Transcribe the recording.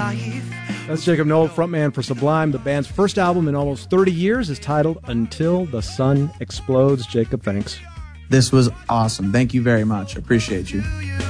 That's Jacob Noel, frontman for Sublime. The band's first album in almost 30 years is titled Until the Sun Explodes. Jacob, thanks. This was awesome. Thank you very much. Appreciate you.